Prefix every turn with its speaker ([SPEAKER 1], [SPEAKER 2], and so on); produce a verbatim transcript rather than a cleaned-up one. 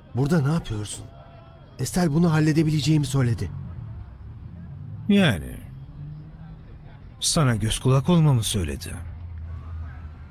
[SPEAKER 1] Burada ne yapıyorsun? Estel bunu halledebileceğimi söyledi.
[SPEAKER 2] Yani sana göz kulak olmamı söyledi.